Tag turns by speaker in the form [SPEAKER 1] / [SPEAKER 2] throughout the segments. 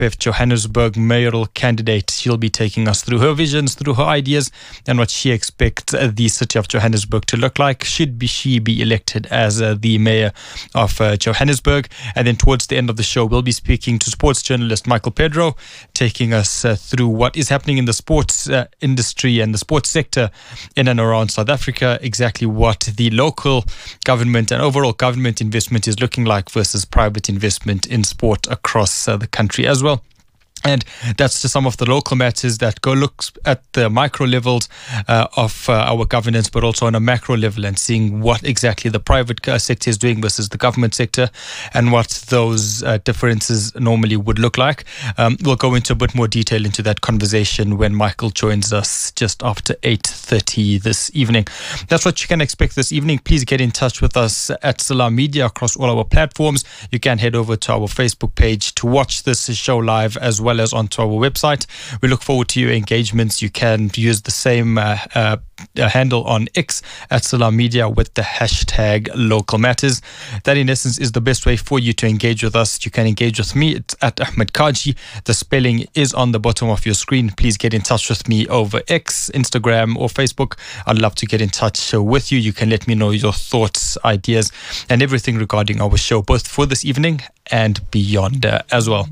[SPEAKER 1] Beth Johannesburg mayoral candidate. She'll be taking us through her visions, through her ideas, and what she expects the city of Johannesburg to look like should she be elected as the mayor of Johannesburg. And then towards the end of the show, we'll be speaking to sports journalist Michael Pedro, taking us through what is happening in the sports industry and the sports sector in and around South Africa, exactly what the local government and overall government investment is looking like versus private investment in sport across the country as well. And that's just some of the local matters that go look at the micro levels of our governance, but also on a macro level, and seeing what exactly the private sector is doing versus the government sector and what those differences normally would look like. We'll go into a bit more detail into that conversation when Michael joins us just after 8:30 this evening. That's what you can expect this evening. Please get in touch with us at Salam Media across all our platforms. You can head over to our Facebook page to watch this show live as well as onto our website. We look forward to your engagements. You can use the same handle on X at Salam Media with the hashtag local matters. That in essence is the best way for you to engage with us. You can engage with me. It's at Ahmed Kaji. The spelling is on the bottom of your screen. Please get in touch with me over X, Instagram or Facebook. I'd love to get in touch with you. You can let me know your thoughts, ideas and everything regarding our show, both for this evening and beyond as well.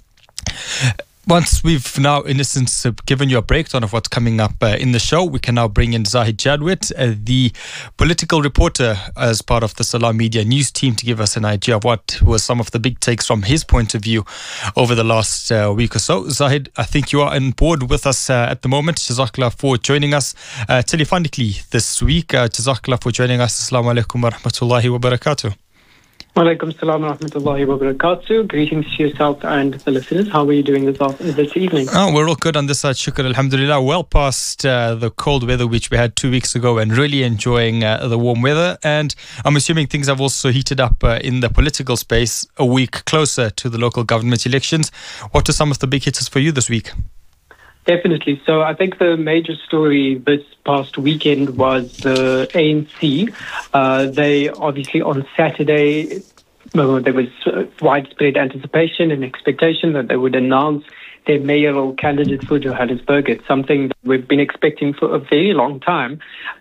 [SPEAKER 1] Once we've now, in essence, given you a breakdown of what's coming up in the show, we can now bring in Zahid Jadwit, the political reporter as part of the Salam Media news team, to give us an idea of what was some of the big takes from his point of view over the last week or so. Zahid, I think you are on board with us at the moment. Jazakallah for joining us telephonically this week. Jazakallah for joining us. Assalamu alaikum wa rahmatullahi wa barakatuh.
[SPEAKER 2] Walaikum salam wa rahmatullahi wa barakatuh. Greetings to yourself and the listeners. How are you doing this evening?
[SPEAKER 1] Oh, we're all good on this side, shukr, alhamdulillah. Well past the cold weather which we had 2 weeks ago, and really enjoying the warm weather. And I'm assuming things have also heated up in the political space a week closer to the local government elections. What are some of the big hitters for you this week?
[SPEAKER 2] Definitely. So I think the major story this past weekend was the ANC. They obviously on Saturday, there was widespread anticipation and expectation that they would announce their mayoral candidate for Johannesburg. It's something that we've been expecting for a very long time.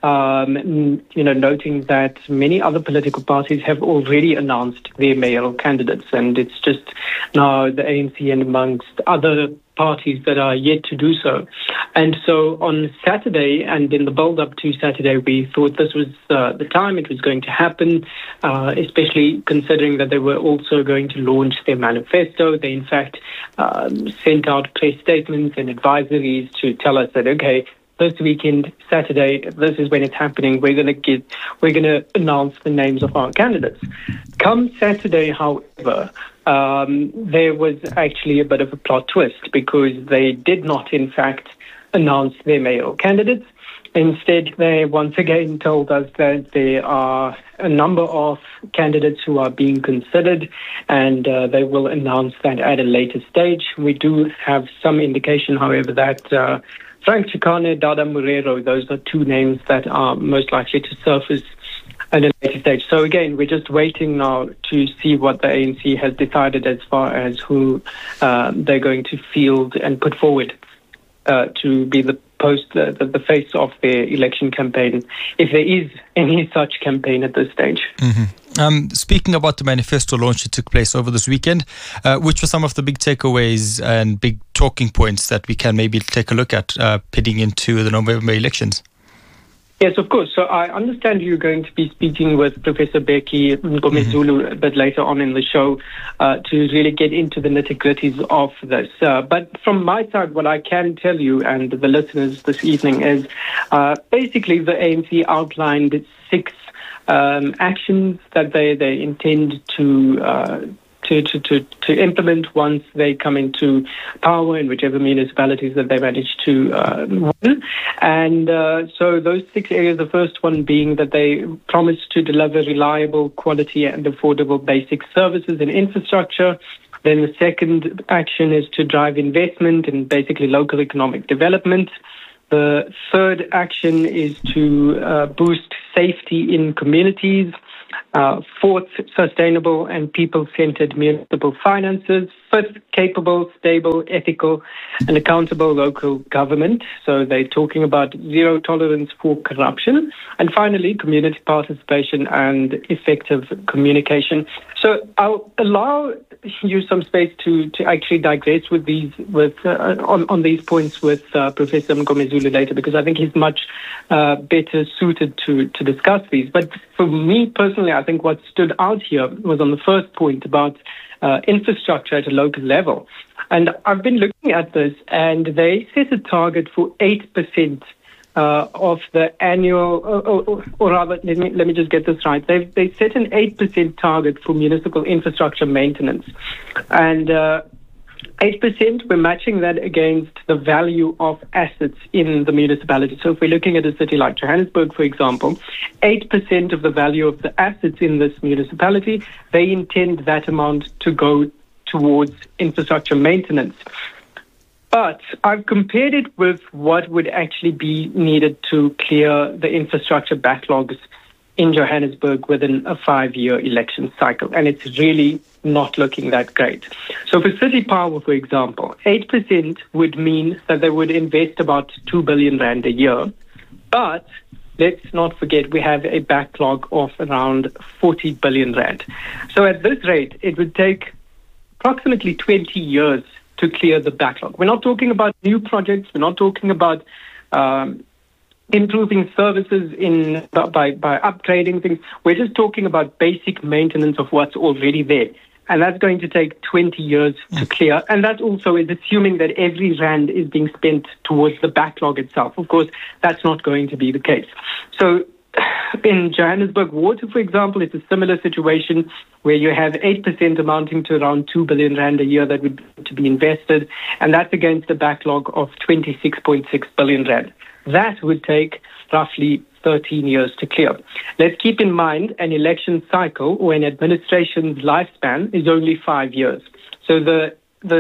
[SPEAKER 2] Noting that many other political parties have already announced their mayoral candidates, and it's just now the ANC and amongst other parties that are yet to do so. And so on Saturday, and in the build-up to Saturday, we thought this was the time it was going to happen, especially considering that they were also going to launch their manifesto. They, in fact, sent out press statements and advisories to tell us that, okay, this weekend, Saturday, this is when it's happening. We're going to announce the names of our candidates. Come Saturday, however, there was actually a bit of a plot twist, because they did not, in fact, announce their mayoral candidates. Instead, they once again told us that there are a number of candidates who are being considered, and they will announce that at a later stage. We do have some indication, however, that Frank Chikane, Dada Murero, those are two names that are most likely to surface at a later stage. So again, we're just waiting now to see what the ANC has decided as far as who they're going to field and put forward to be the face of their election campaign, if there is any such campaign at this stage.
[SPEAKER 1] Mm-hmm. Speaking about the manifesto launch that took place over this weekend, which were some of the big takeaways and big talking points that we can maybe take a look at heading into the November elections?
[SPEAKER 2] Yes, of course. So I understand you're going to be speaking with Professor Becky Ngomezulu a bit later on in the show to really get into the nitty-gritties of this. But from my side, what I can tell you and the listeners this evening is basically the ANC outlined 6 actions that they intend to implement once they come into power in whichever municipalities that they manage to win. And so those 6 areas, the first one being that they promise to deliver reliable, quality and affordable basic services and infrastructure. Then the second action is to drive investment and basically local economic development. The third action is to boost safety in communities. Fourth, sustainable and people-centered municipal finances. Fifth, capable, stable, ethical, and accountable local government. So they're talking about zero tolerance for corruption. And finally, community participation and effective communication. So I'll allow you some space to actually digress with these on these points with Professor Mngomezulu later, because I think he's much better suited to discuss these. But for me personally, I think what stood out here was on the first point about infrastructure at a local level. And I've been looking at this, and they set a target for 8% of the annual, or rather, let me just get this right. They set an 8% target for municipal infrastructure maintenance. And 8%, we're matching that against the value of assets in the municipality. So if we're looking at a city like Johannesburg, for example, 8% of the value of the assets in this municipality, they intend that amount to go towards infrastructure maintenance. But I've compared it with what would actually be needed to clear the infrastructure backlogs in Johannesburg within a 5-year election cycle. And it's really not looking that great. So for City Power, for example, 8% would mean that they would invest about 2 billion rand a year. But let's not forget, we have a backlog of around 40 billion rand. So at this rate, it would take approximately 20 years to clear the backlog. We're not talking about new projects. We're not talking about improving services by upgrading things. We're just talking about basic maintenance of what's already there. And that's going to take 20 years to clear. And that also is assuming that every rand is being spent towards the backlog itself. Of course, that's not going to be the case. So in Johannesburg Water, for example, it's a similar situation where you have 8% amounting to around 2 billion rand a year that would need to be invested. And that's against a backlog of 26.6 billion rand. That would take roughly 13 years to clear. Let's keep in mind an election cycle or an administration's lifespan is only 5 years. So the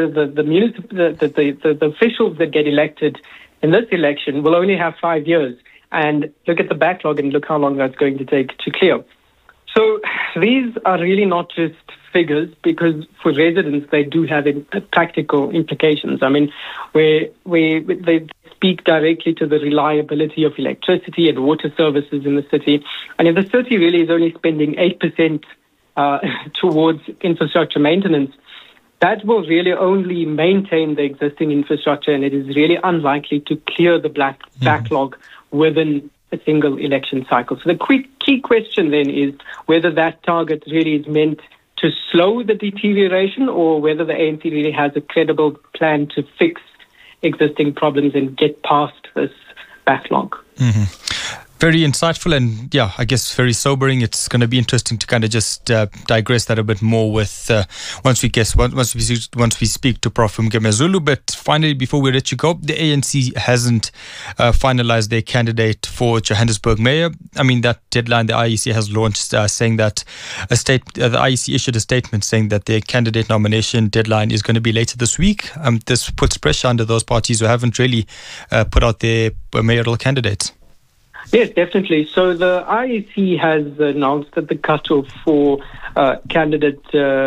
[SPEAKER 2] officials that get elected in this election will only have 5 years. And look at the backlog and look how long that's going to take to clear. So these are really not just figures, because for residents, they do have practical implications. I mean, where they speak directly to the reliability of electricity and water services in the city. And if the city really is only spending 8% towards infrastructure maintenance, that will really only maintain the existing infrastructure, and it is really unlikely to clear the backlog within a single election cycle. So the key question then is whether that target really is meant to slow the deterioration, or whether the ANC really has a credible plan to fix existing problems and get past this backlog.
[SPEAKER 1] Very insightful and, yeah, I guess very sobering. It's going to be interesting to kind of just digress that a bit more with once we speak to Prof. Mngomezulu. But finally, before we let you go, the ANC hasn't finalized their candidate for Johannesburg mayor. I mean, that deadline the IEC has launched, saying that the IEC issued a statement saying that their candidate nomination deadline is going to be later this week. This puts pressure under those parties who haven't really put out their mayoral candidates.
[SPEAKER 2] Yes, definitely. So the IEC has announced that the cutoff for candidates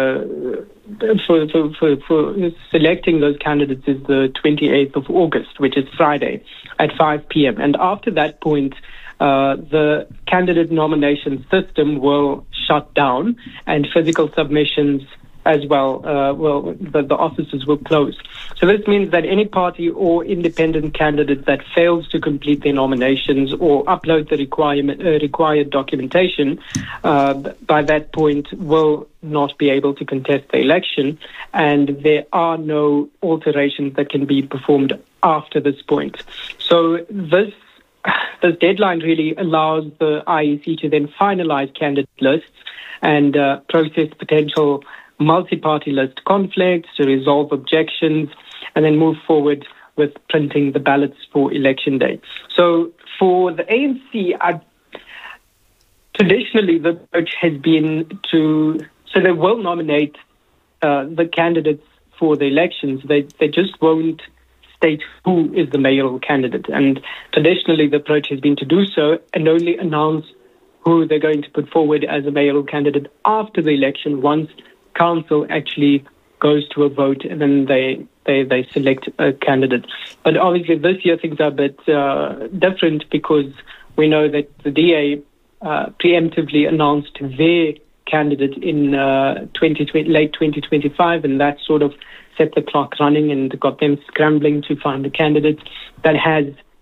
[SPEAKER 2] for selecting those candidates is the 28th of August, which is Friday at 5 p.m. And after that point, the candidate nomination system will shut down, and physical submissions as well, the offices will close. So this means that any party or independent candidate that fails to complete their nominations or upload the required documentation by that point will not be able to contest the election, and there are no alterations that can be performed after this point. So this deadline really allows the IEC to then finalize candidate lists and process potential multi-party list conflicts, to resolve objections, and then move forward with printing the ballots for election day. So for the ANC, traditionally the approach has been so they will nominate the candidates for the elections. They just won't state who is the mayoral candidate. And traditionally the approach has been to do so and only announce who they're going to put forward as a mayoral candidate after the election, once Council actually goes to a vote, and then they select a candidate. But obviously this year things are a bit different, because we know that the DA preemptively announced their candidate in late 2025, and that sort of set the clock running and got them scrambling to find a candidate that has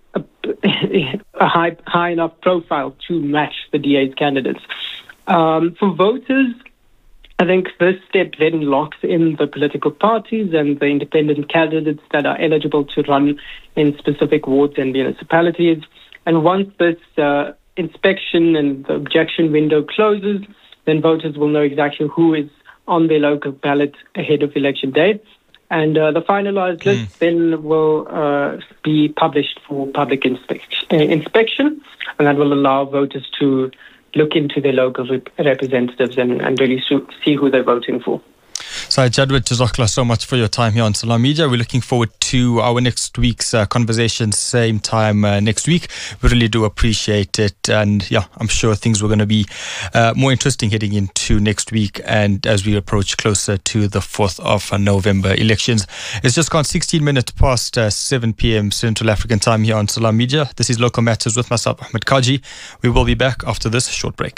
[SPEAKER 2] a high enough profile to match the DA's candidates. For voters, I think this step then locks in the political parties and the independent candidates that are eligible to run in specific wards and municipalities. And once this inspection and the objection window closes, then voters will know exactly who is on their local ballot ahead of election day. And the finalized list then will be published for public inspection, and that will allow voters to look into their local representatives and really see who they're voting for.
[SPEAKER 1] Syed Jadwat, Jazakallah so much for your time here on Salam Media. We're looking forward to our next week's conversation, same time next week. We really do appreciate it. And yeah, I'm sure things were going to be more interesting heading into next week and as we approach closer to the 4th of November elections. It's just gone 16 minutes past 7 p.m. Central African time here on Salam Media. This is Local Matters with myself, Ahmed Kaji. We will be back after this short break.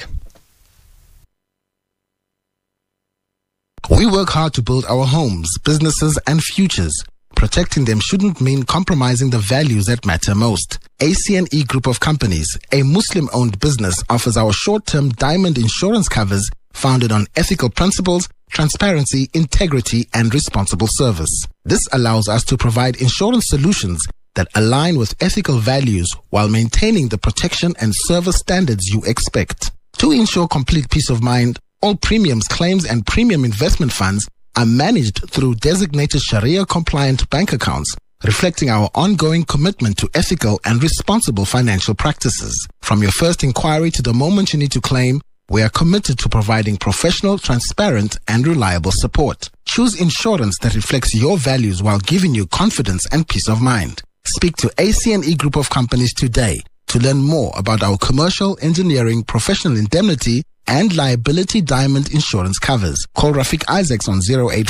[SPEAKER 3] We work hard to build our homes, businesses and futures. Protecting them shouldn't mean compromising the values that matter most. ACNE Group of Companies, a Muslim-owned business, offers our short-term diamond insurance covers founded on ethical principles, transparency, integrity and responsible service. This allows us to provide insurance solutions that align with ethical values while maintaining the protection and service standards you expect. To ensure complete peace of mind, all premiums, claims and premium investment funds are managed through designated Sharia-compliant bank accounts, reflecting our ongoing commitment to ethical and responsible financial practices. From your first inquiry to the moment you need to claim, we are committed to providing professional, transparent and reliable support. Choose insurance that reflects your values while giving you confidence and peace of mind. Speak to ACNE Group of Companies today to learn more about our commercial, engineering, professional indemnity and liability diamond insurance covers. Call Rafiq Isaacs on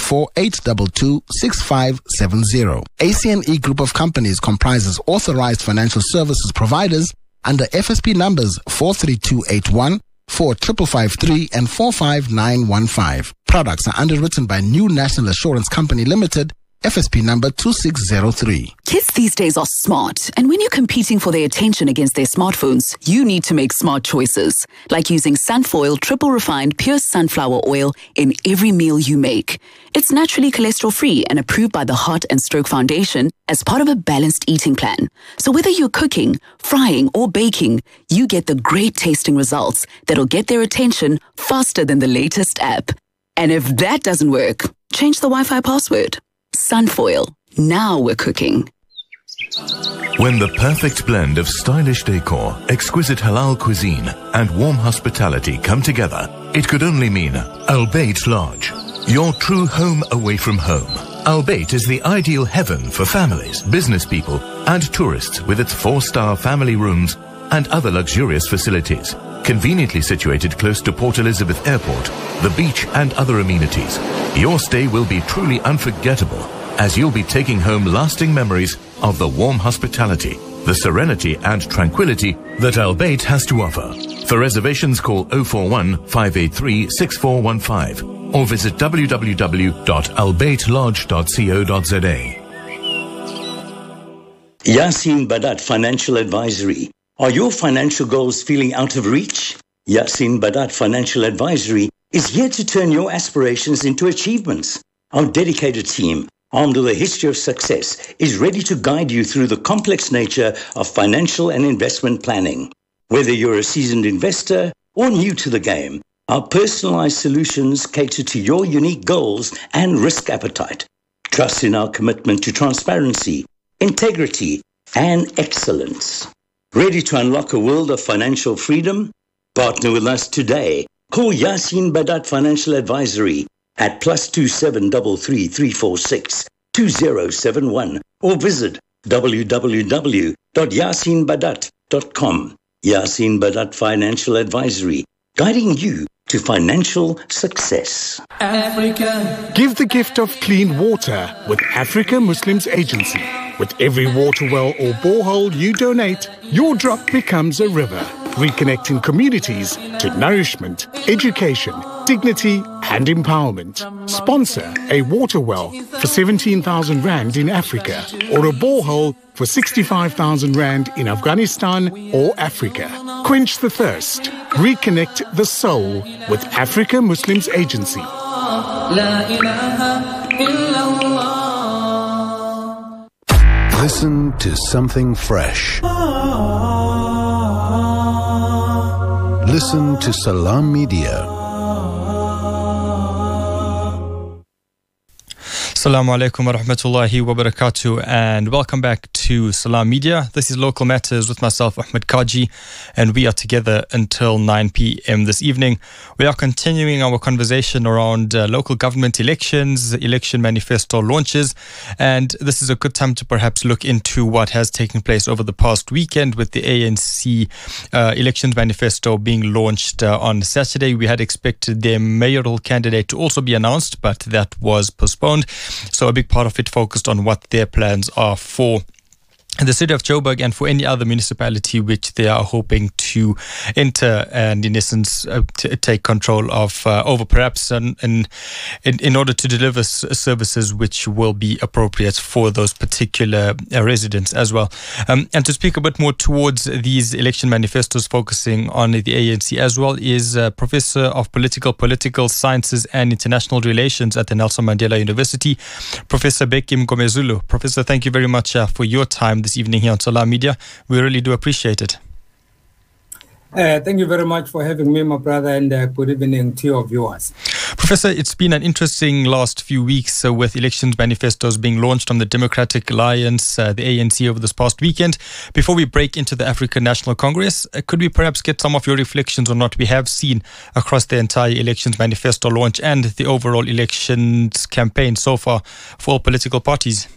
[SPEAKER 3] 084-822-6570. ACNE Group of Companies comprises authorized financial services providers under FSP numbers 43281, 4553 and 45915. Products are underwritten by New National Assurance Company Limited, FSP number 2603.
[SPEAKER 4] Kids these days are smart, and when you're competing for their attention against their smartphones, you need to make smart choices, like using Sunfoil triple refined pure sunflower oil in every meal you make. It's naturally cholesterol-free and approved by the Heart and Stroke Foundation as part of a balanced eating plan. So whether you're cooking, frying, or baking, you get the great tasting results that'll get their attention faster than the latest app. And if that doesn't work, change the Wi-Fi password. Sunfoil. Now we're cooking.
[SPEAKER 5] When the perfect blend of stylish decor, exquisite halal cuisine, and warm hospitality come together, it could only mean Albait Lodge, your true home away from home. Albait is the ideal heaven for families, business people, and tourists with its 4-star family rooms and other luxurious facilities. Conveniently situated close to Port Elizabeth Airport, the beach and other amenities, your stay will be truly unforgettable as you'll be taking home lasting memories of the warm hospitality, the serenity and tranquility that Albait has to offer. For reservations, call 041-583-6415 or visit www.albaitlodge.co.za.
[SPEAKER 6] Yasin Badat Financial Advisory. Are your financial goals feeling out of reach? Yasin Badat Financial Advisory is here to turn your aspirations into achievements. Our dedicated team, armed with a history of success, is ready to guide you through the complex nature of financial and investment planning. Whether you're a seasoned investor or new to the game, our personalized solutions cater to your unique goals and risk appetite. Trust in our commitment to transparency, integrity, and excellence. Ready to unlock a world of financial freedom? Partner with us today. Call Yasin Badat Financial Advisory at +27 33 346 2071 or visit www.yasinbadat.com. Yasin Badat Financial Advisory, guiding you to financial success.
[SPEAKER 7] Africa. Give the gift of clean water with Africa Muslims Agency. With every water well or borehole you donate, your drop becomes a river, reconnecting communities to nourishment, education, dignity and empowerment. Sponsor a water well for 17,000 Rand in Africa or a borehole for 65,000 Rand in Afghanistan or Africa. Quench the thirst. Reconnect the soul with Africa Muslims Agency.
[SPEAKER 8] Listen to something fresh. Listen to Salam Media.
[SPEAKER 1] Assalamu alaikum wa rahmatullahi wa barakatuh, and welcome back to Salam Media. This is Local Matters with myself, Ahmed Kaji, and we are together until 9 p.m. this evening. We are continuing our conversation around local government elections, election manifesto launches, and this is a good time to perhaps look into what has taken place over the past weekend with the ANC elections manifesto being launched on Saturday. We had expected their mayoral candidate to also be announced, but that was postponed. So a big part of it focused on what their plans are for the city of Joburg and for any other municipality which they are hoping to enter and in essence take control of over, perhaps in order to deliver services which will be appropriate for those particular residents as well. And to speak a bit more towards these election manifestos focusing on the ANC as well is Professor of Political Sciences and International Relations at the Nelson Mandela University, Professor Bheki Mngomezulu. Professor, thank you very much for your time this evening here on Salam Media. We really do appreciate it.
[SPEAKER 9] Thank you very much for having me, my brother, and good evening to your viewers.
[SPEAKER 1] Professor, it's been an interesting last few weeks with elections manifestos being launched from the Democratic Alliance, the ANC, over this past weekend. Before we break into the African National Congress, could we perhaps get some of your reflections on what we have seen across the entire elections manifesto launch and the overall elections campaign so far for all political parties?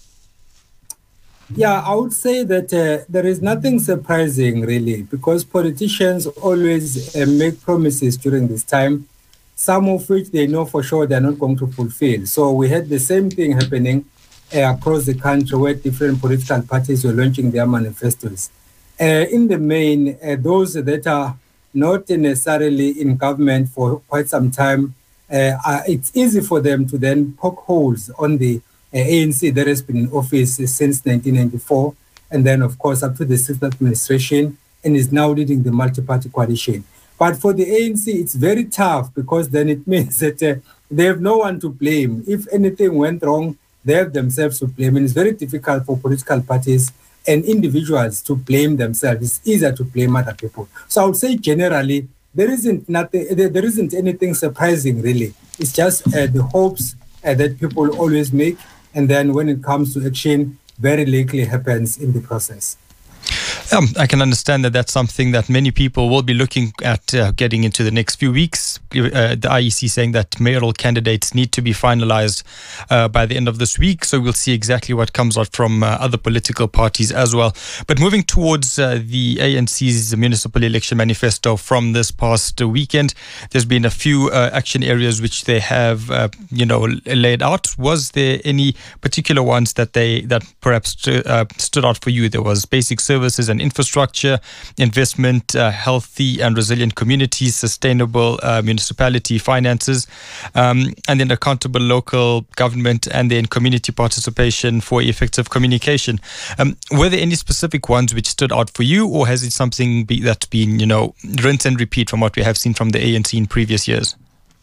[SPEAKER 9] Yeah, I would say that there is nothing surprising, really, because politicians always make promises during this time, some of which they know for sure they're not going to fulfill. So we had the same thing happening across the country where different political parties were launching their manifestos. In the main, those that are not necessarily in government for quite some time, it's easy for them to then poke holes on the ANC that has been in office since 1994, and then, of course, up to the sixth administration, and is now leading the multi-party coalition. But for the ANC, it's very tough because then it means that they have no one to blame. If anything went wrong, they have themselves to blame, and it's very difficult for political parties and individuals to blame themselves. It's easier to blame other people. So I would say generally, there isn't anything surprising, really. It's just the hopes that people always make. And then when it comes to action, very likely happens in the process.
[SPEAKER 1] I can understand that that's something that many people will be looking at getting into the next few weeks. The IEC saying that mayoral candidates need to be finalized by the end of this week. So we'll see exactly what comes out from other political parties as well. But moving towards the ANC's municipal election manifesto from this past weekend, there's been a few action areas which they have, laid out. Was there any particular ones that perhaps stood out for you? There was basic services and infrastructure, investment, healthy and resilient communities, sustainable municipality finances, and then accountable local government, and then community participation for effective communication. Were there any specific ones which stood out for you, or has it something that's been, rinse and repeat from what we have seen from the ANC in previous years?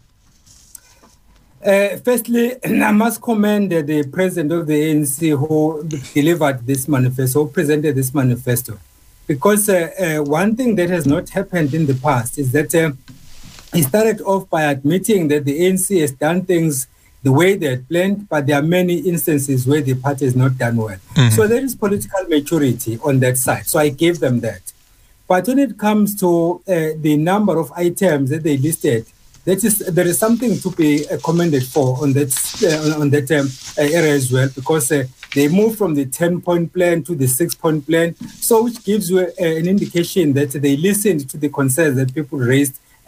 [SPEAKER 9] Firstly, I must commend the president of the ANC who delivered this manifesto, who presented this manifesto. Because one thing that has not happened in the past is that he started off by admitting that the ANC has done things the way they had planned, but there are many instances where the party has not done well. Mm-hmm. So there is political maturity on that side. So I gave them that. But when it comes to the number of items that they listed, there is something to be commended for on that area as well, because they moved from the 10-point plan to the 6-point plan, so which gives you an indication that they listened to the concerns that people raised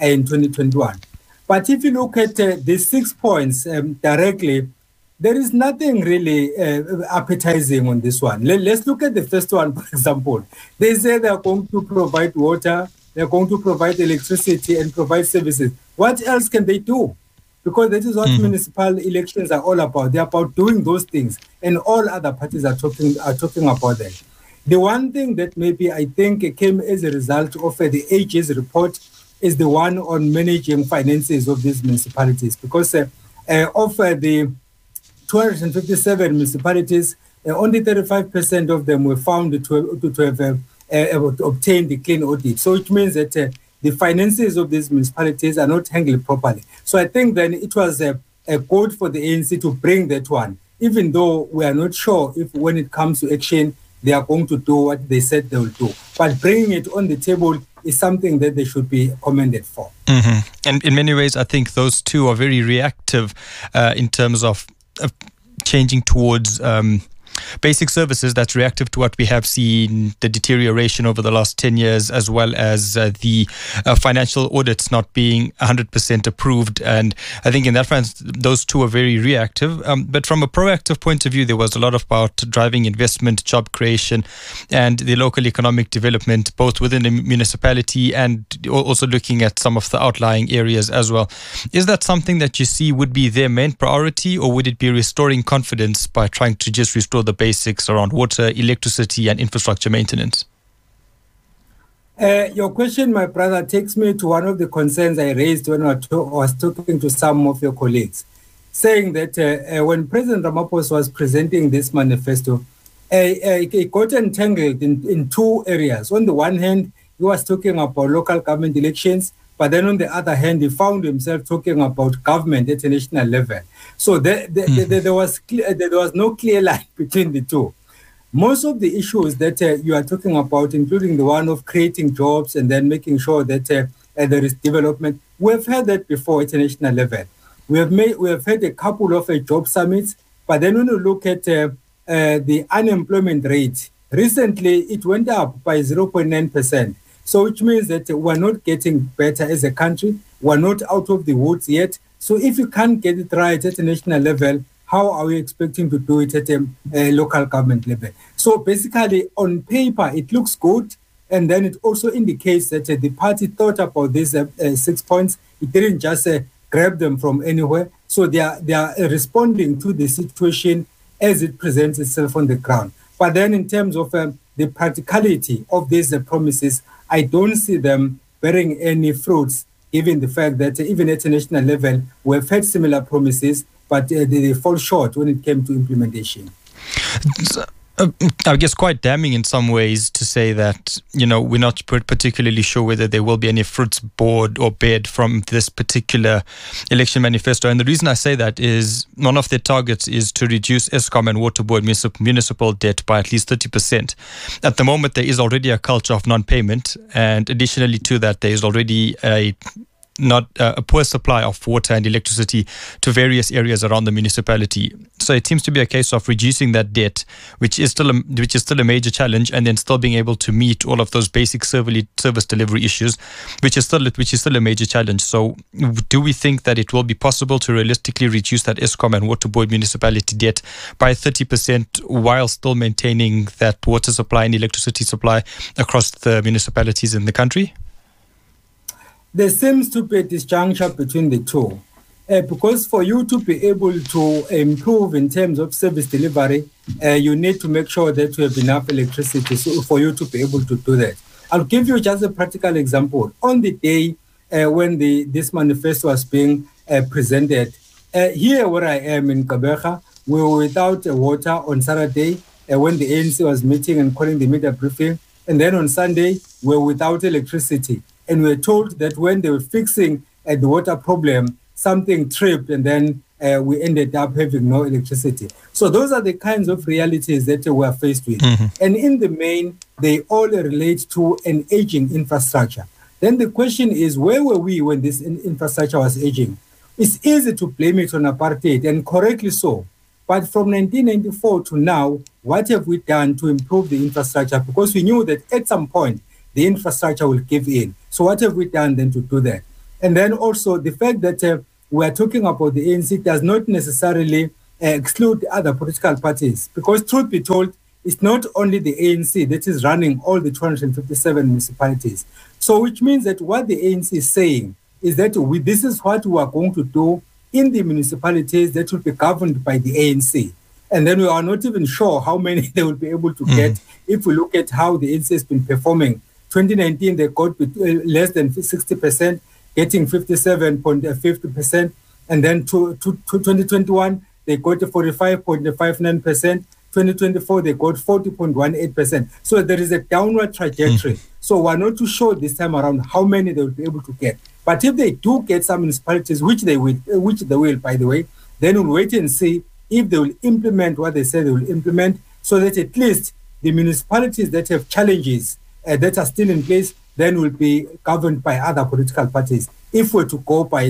[SPEAKER 9] in 2021. But if you look at the 6 points directly, there is nothing really appetizing on this one. Let's look at the first one, for example. They say they are going to provide water, they're going to provide electricity and provide services. What else can they do? Because that is what municipal elections are all about. They're about doing those things, and all other parties are talking about that. The one thing that maybe I think came as a result of the AG's report is the one on managing finances of these municipalities, because of the 257 municipalities, only 35% of them were found to have obtained the clean audit. So it means that the finances of these municipalities are not handled properly. So I think then it was a code for the ANC to bring that one, even though we are not sure if when it comes to action, they are going to do what they said they will do. But bringing it on the table is something that they should be commended for.
[SPEAKER 1] And in many ways, I think those two are very reactive in terms of changing towards basic services. That's reactive to what we have seen, the deterioration over the last 10 years, as well as the financial audits not being 100% approved. And I think in that sense, those two are very reactive. But from a proactive point of view, there was a lot about driving investment, job creation, and the local economic development, both within the municipality and also looking at some of the outlying areas as well. Is that something that you see would be their main priority, or would it be restoring confidence by trying to just restore the basics around water, electricity, and infrastructure maintenance?
[SPEAKER 9] Your question, my brother, takes me to one of the concerns I raised when I was talking to some of your colleagues, saying that when President Ramaphosa was presenting this manifesto, he got entangled in two areas. On the one hand, he was talking about local government elections, but then on the other hand, he found himself talking about government at a national level. So there was no clear line between the two. Most of the issues that you are talking about, including the one of creating jobs and then making sure that there is development, we have had that before at a national level. We have had a couple of job summits, but then when you look at the unemployment rate, recently it went up by 0.9%. So which means that we're not getting better as a country. We're not out of the woods yet. So if you can't get it right at a national level, how are we expecting to do it at a local government level? So basically, on paper, it looks good. And then it also indicates that the party thought about these 6 points. It didn't just grab them from anywhere. So they are responding to the situation as it presents itself on the ground. But then in terms of the practicality of these promises, I don't see them bearing any fruits, given the fact that even at a national level, we have had similar promises, but they fall short when it came to implementation.
[SPEAKER 1] I guess quite damning in some ways to say that, we're not particularly sure whether there will be any fruits borne or bared from this particular election manifesto. And the reason I say that is one of their targets is to reduce Eskom and Water Board municipal debt by at least 30%. At the moment, there is already a culture of non-payment. And additionally to that, there is already a poor supply of water and electricity to various areas around the municipality. So it seems to be a case of reducing that debt, which is still a major challenge, and then still being able to meet all of those basic service delivery issues, which is still a major challenge. So do we think that it will be possible to realistically reduce that Eskom and Water Board municipality debt by 30% while still maintaining that water supply and electricity supply across the municipalities in the country?
[SPEAKER 9] There seems to be a disjuncture between the two. Because for you to be able to improve in terms of service delivery, you need to make sure that you have enough electricity for you to be able to do that. I'll give you just a practical example. On the day when this manifesto was being presented, here where I am in Gqeberha, we were without water on Saturday when the ANC was meeting and calling the media briefing. And then on Sunday, we were without electricity. And we were told that when they were fixing the water problem, something tripped, and then we ended up having no electricity. So those are the kinds of realities that we are faced with. And in the main, they all relate to an aging infrastructure. Then the question is, where were we when this infrastructure was aging? It's easy to blame it on apartheid, and correctly so. But from 1994 to now, what have we done to improve the infrastructure? Because we knew that at some point, the infrastructure will give in. So what have we done then to do that? And then also the fact that we are talking about the ANC does not necessarily exclude other political parties, because truth be told, it's not only the ANC that is running all the 257 municipalities. So which means that what the ANC is saying is that this is what we are going to do in the municipalities that will be governed by the ANC. And then we are not even sure how many they will be able to get if we look at how the ANC has been performing. 2019, they got less than 60%, getting 57.50%. And then to 2021, they got 45.59%. 2024, they got 40.18%. So there is a downward trajectory. So we're not too sure this time around how many they will be able to get. But if they do get some municipalities, which they will, by the way, then we'll wait and see if they will implement what they say they will implement, so that at least the municipalities that have challenges that are still in place then will be governed by other political parties, if we're to go by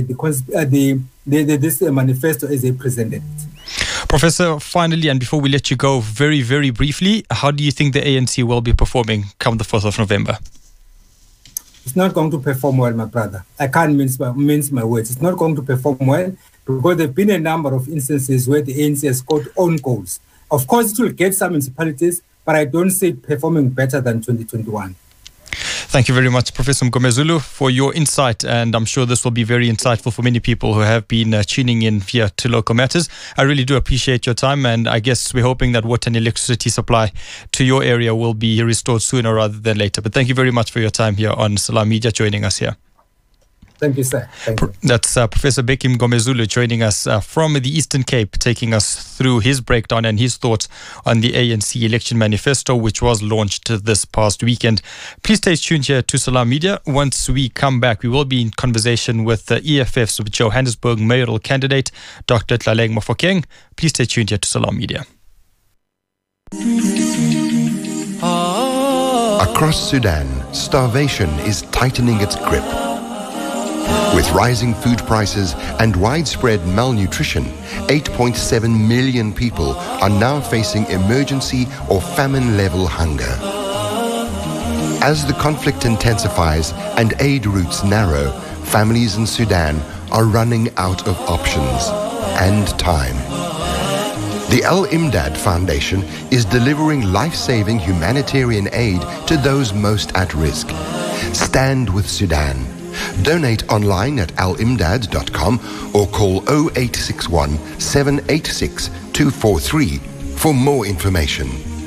[SPEAKER 9] this manifesto as they presented it.
[SPEAKER 1] Professor, finally, and before we let you go, very, very briefly, how do you think the ANC will be performing come the 4th of November?
[SPEAKER 9] It's not going to perform well, my brother. I can't mince my words. It's not going to perform well because there have been a number of instances where the ANC has scored own goals. Of course, it will get some municipalities, but I don't see it performing better than 2021.
[SPEAKER 1] Thank you very much, Professor Mgomezulu, for your insight, and I'm sure this will be very insightful for many people who have been tuning in here to Local Matters. I really do appreciate your time, and I guess we're hoping that water and electricity supply to your area will be restored sooner rather than later. But thank you very much for your time here on Salam Media, joining us here.
[SPEAKER 9] Thank you, sir. Thank you.
[SPEAKER 1] That's Professor Bheki Mgomezulu joining us from the Eastern Cape, taking us through his breakdown and his thoughts on the ANC election manifesto, which was launched this past weekend. Please stay tuned here to Salam Media. Once we come back, we will be in conversation with EFF's Johannesburg mayoral candidate, Dr. Tlaleng Mofokeng. Please stay tuned here to Salam Media.
[SPEAKER 8] Across Sudan, starvation is tightening its grip. With rising food prices and widespread malnutrition, 8.7 million people are now facing emergency or famine-level hunger. As the conflict intensifies and aid routes narrow, families in Sudan are running out of options and time. The Al Imdad Foundation is delivering life-saving humanitarian aid to those most at risk. Stand with Sudan. Donate online at alimdad.com or call 0861 786 243 for more information.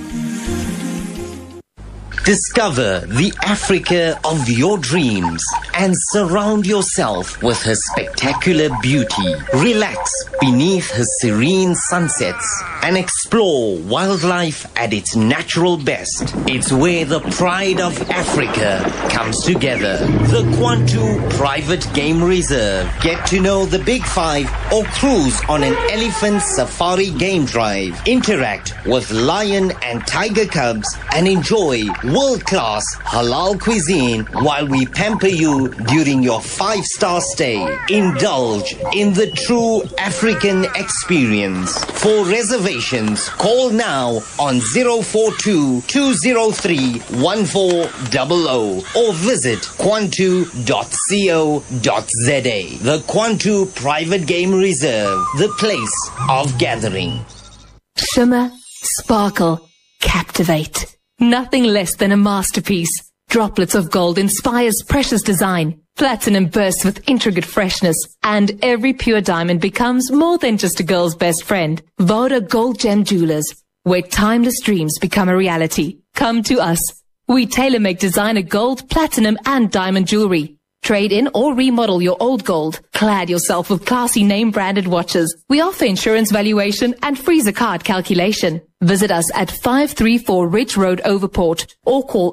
[SPEAKER 10] Discover the Africa of your dreams and surround yourself with her spectacular beauty. Relax beneath her serene sunsets and explore wildlife at its natural best. It's where the pride of Africa comes together. The Kwantu Private Game Reserve. Get to know the Big Five or cruise on an elephant safari game drive. Interact with lion and tiger cubs and enjoy world-class halal cuisine while we pamper you during your 5-star stay. Indulge in the true African experience. For reservations, call now on 042-203-1400 or visit kwantu.co.za. The Kwantu Private Game Reserve, the place of gathering.
[SPEAKER 11] Shimmer, sparkle, captivate. Nothing less than a masterpiece. Droplets of gold inspires precious design. Platinum bursts with intricate freshness. And every pure diamond becomes more than just a girl's best friend. Voda Gold Gem Jewelers, where timeless dreams become a reality. Come to us. We tailor-make designer gold, platinum and diamond jewelry. Trade in or remodel your old gold. Clad yourself with classy name-branded watches. We offer insurance valuation and freezer card calculation. Visit us at 534 Ridge Road, Overport, or call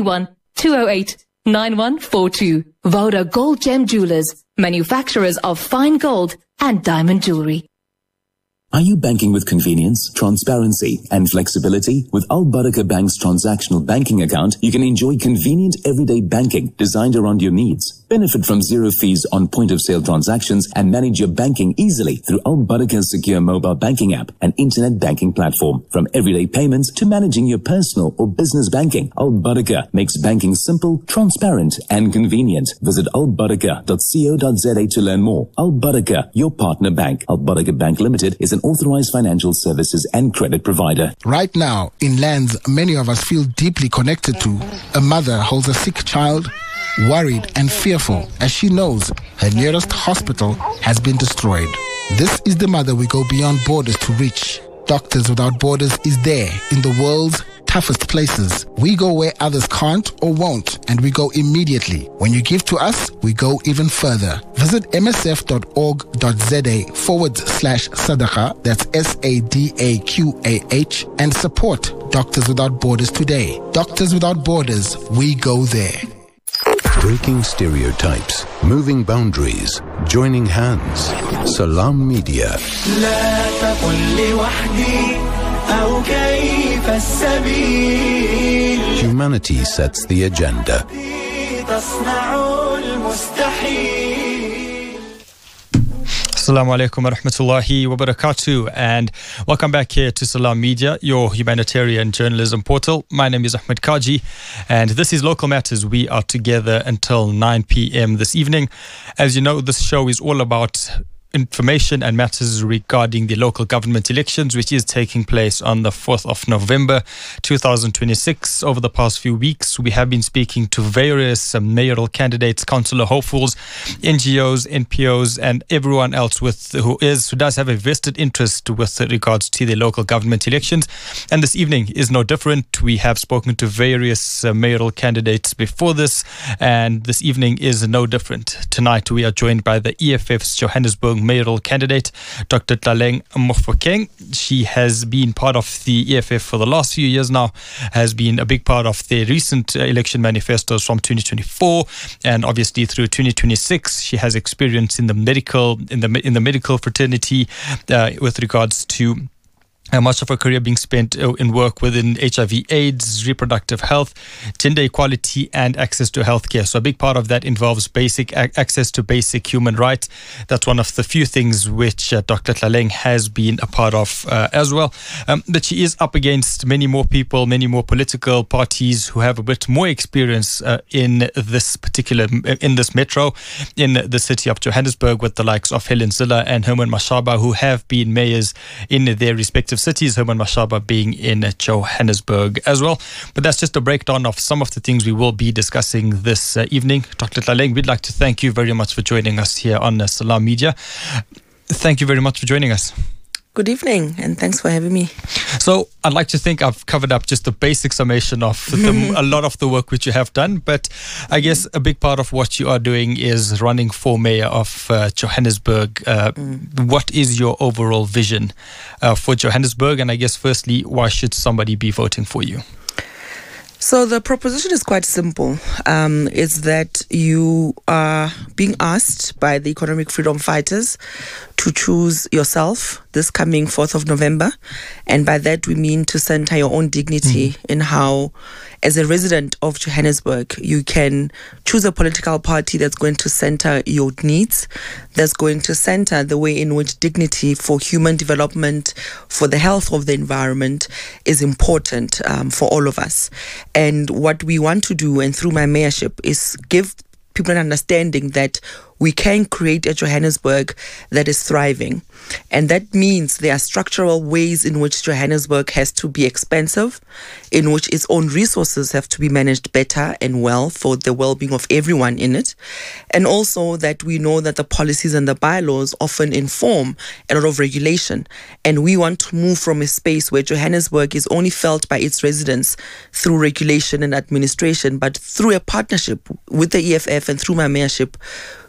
[SPEAKER 11] 031-208-9142. Voda Gold Gem Jewelers, manufacturers of fine gold and diamond jewelry.
[SPEAKER 12] Are you banking with convenience, transparency, and flexibility? With Al Barakah Bank's transactional banking account, you can enjoy convenient everyday banking designed around your needs. Benefit from zero fees on point-of-sale transactions and manage your banking easily through Al Barakah's secure mobile banking app and internet banking platform. From everyday payments to managing your personal or business banking, Al Barakah makes banking simple, transparent, and convenient. Visit albarakah.co.za to learn more. Al Barakah, your partner bank. Al Barakah Bank Limited is an authorized financial services and credit provider.
[SPEAKER 3] Right now, in lands many of us feel deeply connected to, a mother holds a sick child, worried and fearful as she knows her nearest hospital has been destroyed. This is the mother we go beyond borders to reach. Doctors Without Borders is there in the world's toughest places. We go where others can't or won't, and we go immediately. When you give to us, we go even further. Visit msf.org.za/sadaqa, that's SADAQAH, and support Doctors Without Borders today. Doctors Without Borders, we go there.
[SPEAKER 13] Breaking stereotypes, moving boundaries, joining hands. Salam Media. Humanity sets the agenda.
[SPEAKER 1] Assalamu alaikum wa rahmatullahi wa barakatuh, and welcome back here to Salam Media, your humanitarian journalism portal. My name is Ahmed Kaji, and this is Local Matters. We are together until 9 p.m. this evening. As you know, this show is all about information and matters regarding the local government elections, which is taking place on the 4th of November 2026. Over the past few weeks, we have been speaking to various mayoral candidates, councillor hopefuls, NGOs, NPOs, and everyone else who does have a vested interest with regards to the local government elections. And this evening is no different. We have spoken to various mayoral candidates before this, and this evening is no different. Tonight, we are joined by the EFF's Johannesburg mayoral candidate, Dr. Tlaleng Mofokeng. She has been part of the EFF for the last few years now, has been a big part of the recent election manifestos from 2024, and obviously through 2026. She has experience in the medical fraternity with regards to much of her career being spent in work within HIV/AIDS, reproductive health, gender equality, and access to healthcare. So a big part of that involves basic access to basic human rights. That's one of the few things which Dr. Tlaleng has been a part of as well. But she is up against many more people, many more political parties who have a bit more experience in this metro, in the city of Johannesburg, with the likes of Helen Zille and Herman Mashaba, who have been mayors in their respective cities, Herman Mashaba being in Johannesburg as well. But that's just a breakdown of some of the things we will be discussing this evening. Dr. Tlaleng, we'd like to thank you very much for joining us here on Salam Media. Thank you very much for joining us.
[SPEAKER 14] Good evening, and thanks for having me.
[SPEAKER 1] So I'd like to think I've covered up just a basic summation of a lot of the work which you have done, but I guess a big part of what you are doing is running for mayor of Johannesburg. What is your overall vision for Johannesburg? And I guess firstly, why should somebody be voting for you?
[SPEAKER 14] So the proposition is quite simple. It's that you are being asked by the economic freedom fighters to choose yourself this coming 4th of November. And by that, we mean to center your own dignity in how, as a resident of Johannesburg, you can choose a political party that's going to center your needs, that's going to center the way in which dignity for human development, for the health of the environment is important for all of us. And what we want to do, and through my mayorship, is give people an understanding that we can create a Johannesburg that is thriving. And that means there are structural ways in which Johannesburg has to be expansive, in which its own resources have to be managed better and well for the well-being of everyone in it. And also that we know that the policies and the bylaws often inform a lot of regulation. And we want to move from a space where Johannesburg is only felt by its residents through regulation and administration, but through a partnership with the EFF and through my mayorship,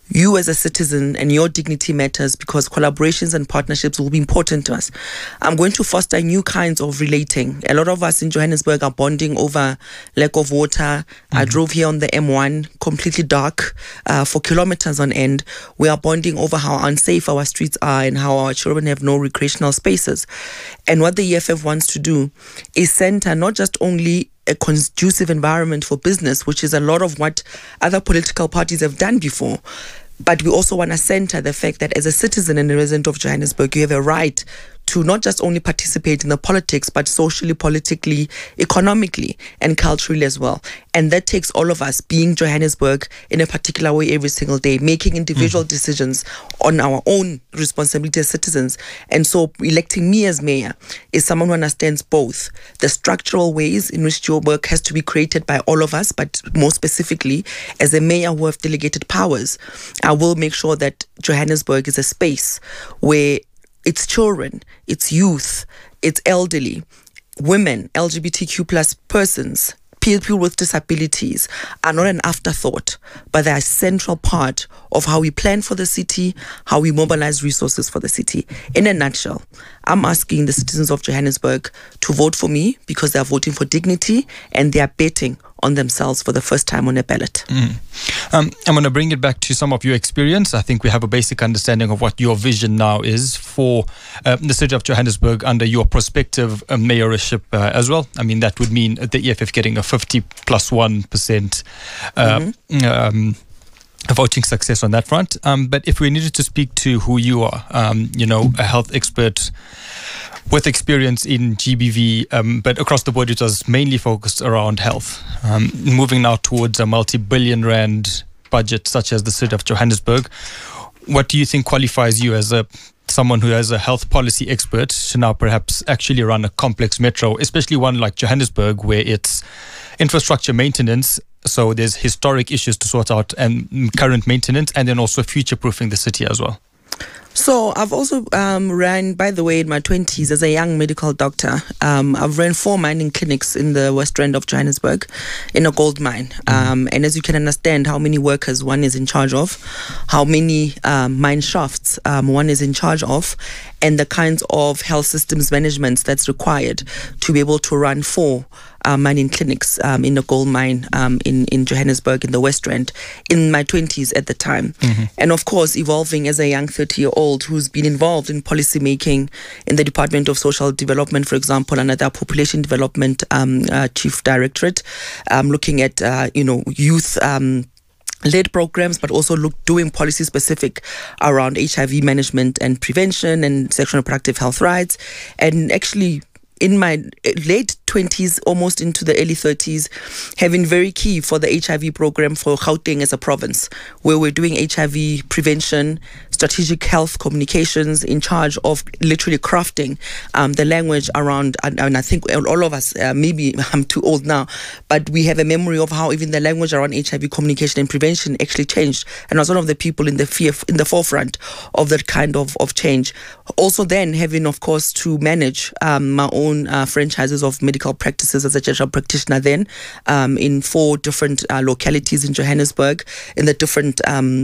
[SPEAKER 14] you as a citizen and your dignity matters, because collaborations and partnerships will be important to us. I'm going to foster new kinds of relating. A lot of us in Johannesburg are bonding over lack of water. I drove here on the M1, completely dark, for kilometers on end. We are bonding over how unsafe our streets are and how our children have no recreational spaces. And what the EFF wants to do is center not just only a conducive environment for business, which is a lot of what other political parties have done before, but we also want to center the fact that as a citizen and a resident of Johannesburg, you have a right to not just only participate in the politics, but socially, politically, economically, and culturally as well. And that takes all of us being Johannesburg in a particular way every single day, making individual decisions on our own responsibility as citizens. And so electing me as mayor is someone who understands both the structural ways in which your work has to be created by all of us, but more specifically, as a mayor who have delegated powers, I will make sure that Johannesburg is a space where its children, its youth, its elderly, women, LGBTQ plus persons, people with disabilities are not an afterthought, but they are a central part of how we plan for the city, how we mobilize resources for the city. In a nutshell, I'm asking the citizens of Johannesburg to vote for me because they are voting for dignity and they are betting on themselves for the first time on a ballot.
[SPEAKER 1] I'm going to bring it back to some of your experience. I think we have a basic understanding of what your vision now is for the city of Johannesburg under your prospective mayorship as well. I mean, that would mean the EFF getting a 50+1% voting success on that front. But if we needed to speak to who you are, a health expert with experience in GBV, but across the board it was mainly focused around health. Moving now towards a multi-billion rand budget such as the city of Johannesburg, what do you think qualifies you as someone who has a health policy expert to now perhaps actually run a complex metro, especially one like Johannesburg where it's infrastructure maintenance, so there's historic issues to sort out and current maintenance, and then also future-proofing the city as well?
[SPEAKER 14] So I've also ran, by the way, in my 20s as a young medical doctor. I've ran 4 mining clinics in the West End of Johannesburg in a gold mine. And as you can understand, how many workers one is in charge of, how many mine shafts one is in charge of, and the kinds of health systems management that's required to be able to run 4 mining clinics in a gold mine in Johannesburg in the West End in my 20s at the time. And of course, evolving as a young 30-year-old who's been involved in policy making in the Department of Social Development, for example, under the Population Development Chief Directorate, looking at youth led programs, but also doing policy specific around HIV management and prevention and sexual and reproductive health rights. And actually, in my late 20s, almost into the early 30s, having very key for the HIV program for Gauteng as a province, where we're doing HIV prevention, strategic health communications, in charge of literally crafting the language around, and I think all of us, maybe I'm too old now, but we have a memory of how even the language around HIV communication and prevention actually changed. And I was one of the people in the forefront of that kind of change. Also then having, of course, to manage my own franchises of medical practices as a general practitioner then in 4 different localities in Johannesburg, in the different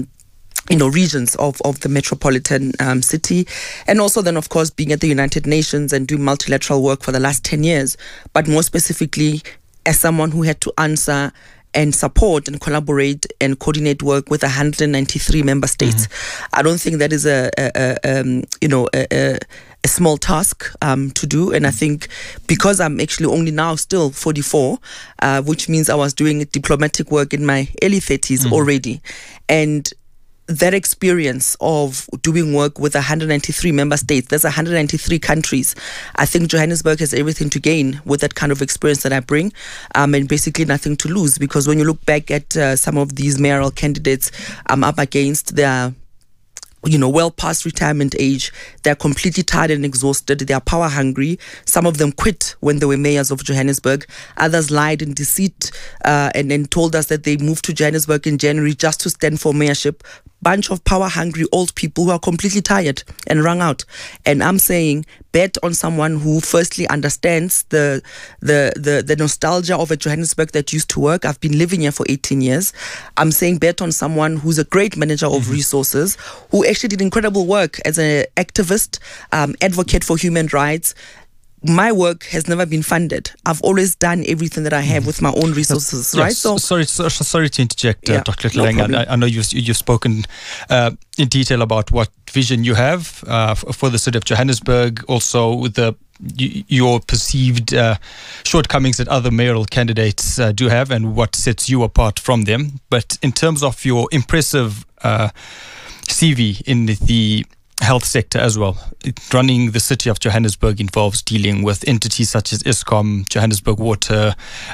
[SPEAKER 14] regions of the metropolitan city. And also then, of course, being at the United Nations and doing multilateral work for the last 10 years, but more specifically as someone who had to answer and support and collaborate and coordinate work with 193 member states. I don't think that is a small task to do. And I think because I'm actually only now still 44, which means I was doing diplomatic work in my early 30s already. And that experience of doing work with 193 member states, there's 193 countries. I think Johannesburg has everything to gain with that kind of experience that I bring, and basically nothing to lose, because when you look back at some of these mayoral candidates I'm up against, they're well past retirement age. They're completely tired and exhausted. They are power hungry. Some of them quit when they were mayors of Johannesburg. Others lied in deceit and told us that they moved to Johannesburg in January just to stand for mayorship, bunch of power-hungry old people who are completely tired and wrung out. And I'm saying, bet on someone who firstly understands the nostalgia of a Johannesburg that used to work. I've been living here for 18 years. I'm saying bet on someone who's a great manager of resources, who actually did incredible work as an activist, advocate for human rights. My work has never been funded. I've always done everything that I have with my own resources, right?
[SPEAKER 1] So sorry to interject, Dr. Tlhaleng.
[SPEAKER 14] No
[SPEAKER 1] I know you've spoken in detail about what vision you have for the city of Johannesburg, also with your perceived shortcomings that other mayoral candidates do have, and what sets you apart from them. But in terms of your impressive CV in the health sector as well, running the city of Johannesburg involves dealing with entities such as Eskom, Johannesburg Water,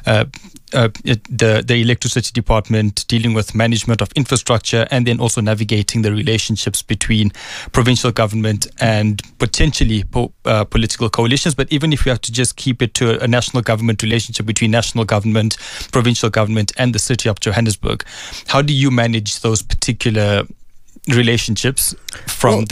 [SPEAKER 1] the electricity department, dealing with management of infrastructure, and then also navigating the relationships between provincial government and potentially political coalitions. But even if we have to just keep it to a national government relationship between national government, provincial government, and the city of Johannesburg, how do you manage those particular relationships from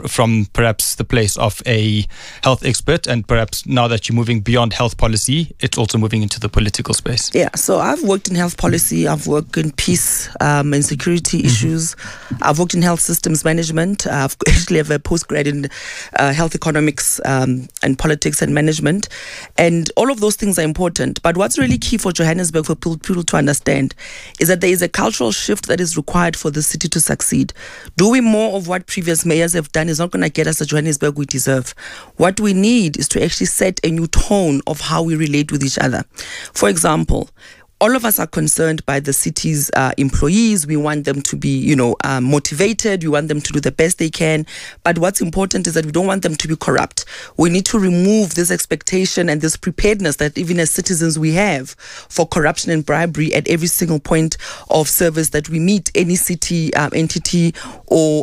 [SPEAKER 1] perhaps the place of a health expert, and perhaps now that you're moving beyond health policy, it's also moving into the political space?
[SPEAKER 14] Yeah, so I've worked in health policy, I've worked in peace and security issues, I've worked in health systems management, I've actually have a postgrad in health economics and politics and management, and all of those things are important. But what's really key for Johannesburg, for people to understand, is that there is a cultural shift that is required for the city to succeed. Doing more of what previous mayors have done is not going to get us the Johannesburg we deserve. What we need is to actually set a new tone of how we relate with each other. For example, all of us are concerned by the city's employees. We want them to be, motivated. We want them to do the best they can. But what's important is that we don't want them to be corrupt. We need to remove this expectation and this preparedness that even as citizens we have for corruption and bribery at every single point of service that we meet any city entity or,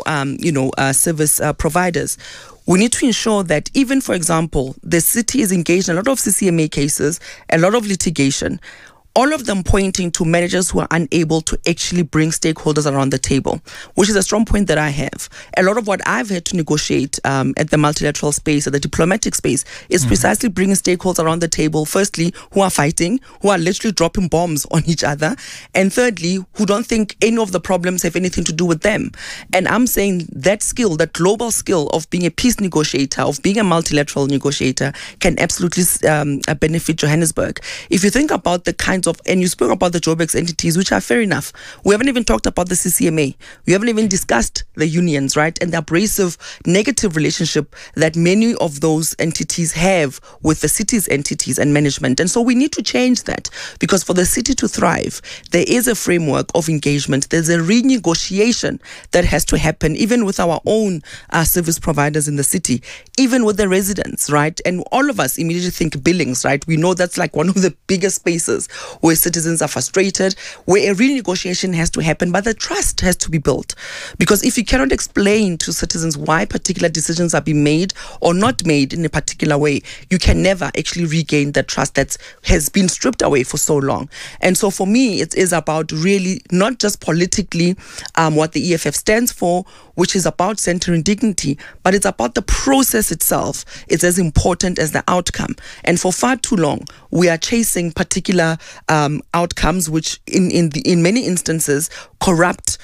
[SPEAKER 14] service providers. We need to ensure that even, for example, the city is engaged in a lot of CCMA cases, a lot of litigation, all of them pointing to managers who are unable to actually bring stakeholders around the table, which is a strong point that I have. A lot of what I've had to negotiate at the multilateral space, at the diplomatic space, is precisely bringing stakeholders around the table, firstly, who are fighting, who are literally dropping bombs on each other, and thirdly, who don't think any of the problems have anything to do with them. And I'm saying that skill, that global skill of being a peace negotiator, of being a multilateral negotiator, can absolutely benefit Johannesburg. If you think about the kinds of, and you spoke about the Joburg entities, which are fair enough. We haven't even talked about the CCMA. We haven't even discussed the unions, right? And the abrasive negative relationship that many of those entities have with the city's entities and management. And so we need to change that, because for the city to thrive, there is a framework of engagement. There's a renegotiation that has to happen, even with our own service providers in the city, even with the residents, right? And all of us immediately think billings, right? We know that's like one of the biggest spaces where citizens are frustrated, where a renegotiation has to happen, but the trust has to be built. Because if you cannot explain to citizens why particular decisions are being made or not made in a particular way, you can never actually regain the trust that has been stripped away for so long. And so for me, it is about really not just politically what the EFF stands for, which is about centering dignity, but it's about the process itself. It's as important as the outcome. And for far too long, we are chasing particular outcomes, which in many instances corrupt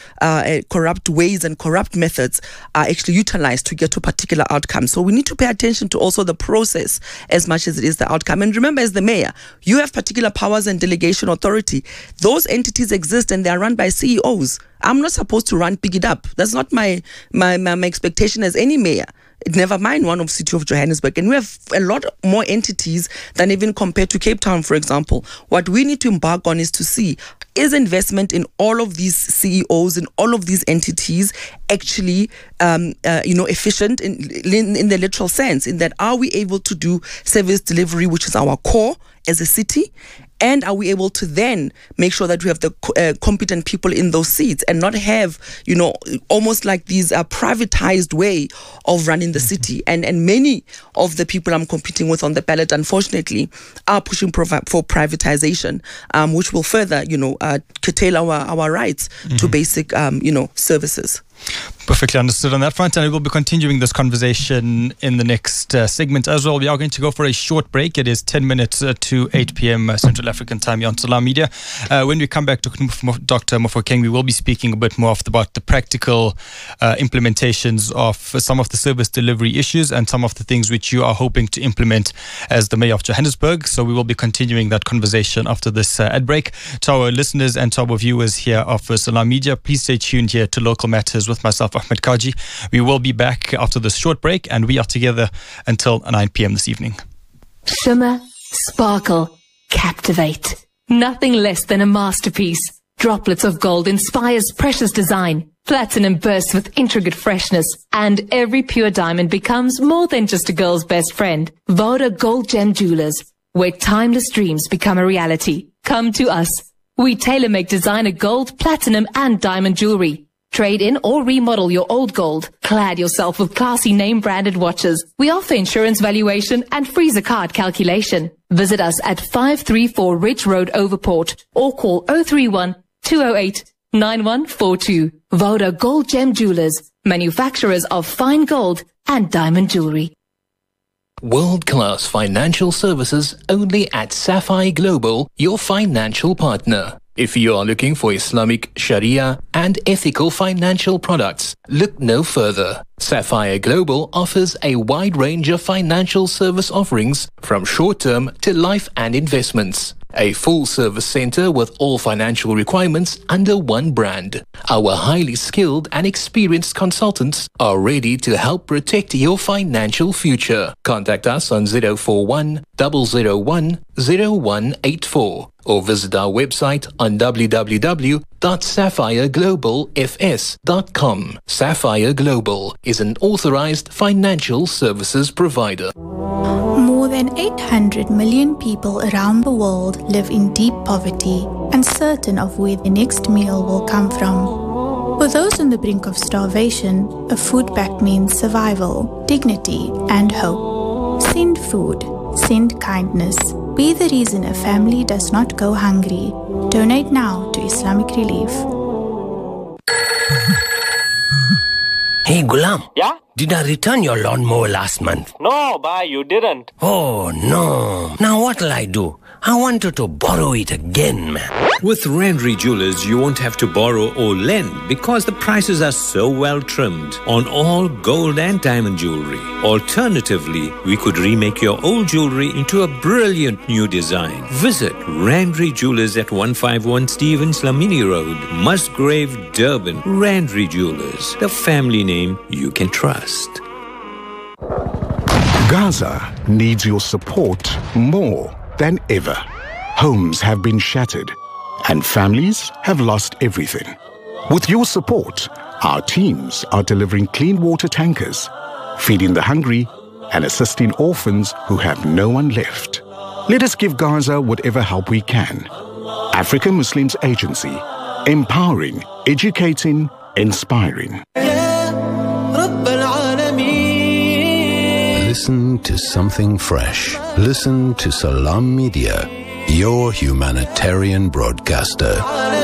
[SPEAKER 14] ways and corrupt methods are actually utilized to get to particular outcomes. So we need to pay attention to also the process as much as it is the outcome. And remember, as the mayor, you have particular powers and delegation authority. Those entities exist and they are run by CEOs. I'm not supposed to pick it up. That's not my expectation as any mayor. Never mind one of City of Johannesburg. And we have a lot more entities than even compared to Cape Town, for example. What we need to embark on is to see, is investment in all of these CEOs, in all of these entities actually, efficient in the literal sense, in that are we able to do service delivery, which is our core as a city? And are we able to then make sure that we have the competent people in those seats and not have, almost like these privatized way of running the city? And many of the people I'm competing with on the ballot, unfortunately, are pushing for privatization, which will further, curtail our rights to basic, services.
[SPEAKER 1] Perfectly understood on that front, and we will be continuing this conversation in the next segment as well. We are going to go for a short break. It is 10 minutes to 8 p.m. Central African time here on Salam Media. When we come back to Dr. Mofokeng, we will be speaking a bit more about the practical implementations of some of the service delivery issues and some of the things which you are hoping to implement as the Mayor of Johannesburg. So we will be continuing that conversation after this ad break. To our listeners and to our viewers here of Salam Media, please stay tuned here to Local Matters with myself, Ahmed Kaji. We will be back after this short break, and we are together until 9 p.m. this evening.
[SPEAKER 11] Shimmer, sparkle, captivate. Nothing less than a masterpiece. Droplets of gold inspires precious design. Platinum bursts with intricate freshness. And every pure diamond becomes more than just a girl's best friend. Voda Gold Gem Jewelers, where timeless dreams become a reality. Come to us. We tailor-make designer gold, platinum and diamond jewelry. Trade in or remodel your old gold. Clad yourself with classy name-branded watches. We offer insurance valuation and freezer card calculation. Visit us at 534 Ridge Road, Overport, or call 031-208-9142. Voda Gold Gem Jewelers, manufacturers of fine gold and diamond jewelry.
[SPEAKER 15] World-class financial services only at Sapphire Global, your financial partner. If you are looking for Islamic, Sharia and ethical financial products, look no further. Sapphire Global offers a wide range of financial service offerings from short-term to life and investments. A full-service center with all financial requirements under one brand. Our highly skilled and experienced consultants are ready to help protect your financial future. Contact us on 041 001 0184 or visit our website on www.sapphireglobalfs.com. Sapphire Global is an authorized financial services provider.
[SPEAKER 16] More than 800 million people around the world live in deep poverty, uncertain of where the next meal will come from. For those on the brink of starvation, a food pack means survival, dignity, and hope. Send food. Send kindness. Be the reason a family does not go hungry. Donate now to Islamic Relief.
[SPEAKER 17] Hey, Gulam.
[SPEAKER 18] Yeah?
[SPEAKER 17] Did I return your lawnmower last month?
[SPEAKER 18] No, bhai, you didn't.
[SPEAKER 17] Oh, no. Now what'll I do? I wanted to borrow it again, man.
[SPEAKER 19] With Randry Jewelers, you won't have to borrow or lend because the prices are so well trimmed on all gold and diamond jewelry. Alternatively, we could remake your old jewelry into a brilliant new design. Visit Randry Jewelers at 151 Stevens Lamini Road, Musgrave, Durban. Randry Jewelers, the family name you can trust.
[SPEAKER 7] Gaza needs your support more than ever. Homes have been shattered and families have lost everything. With your support, our teams are delivering clean water tankers, feeding the hungry and assisting orphans who have no one left. Let us give Gaza whatever help we can. African Muslims Agency, empowering, educating, inspiring.
[SPEAKER 13] Listen to something fresh. Listen to Salam Media, your humanitarian broadcaster.